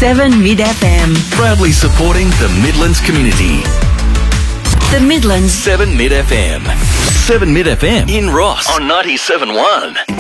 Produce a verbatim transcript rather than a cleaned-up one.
seven Mid F M. Proudly supporting the Midlands community. The Midlands. seven Mid F M. seven Mid F M in Ross on ninety-seven point one.